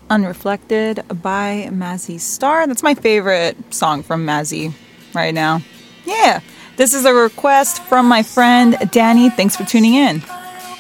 Unreflected by Mazzy Star. That's my favorite song from Mazzy right now. Yeah. This is a request from my friend Danny. Thanks for tuning in.